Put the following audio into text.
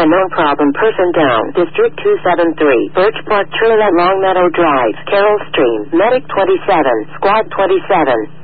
unknown problem person down. District 273. Birch Park Trail at Long Meadow Drive. Carroll Stream. Medic 27. Squad 27.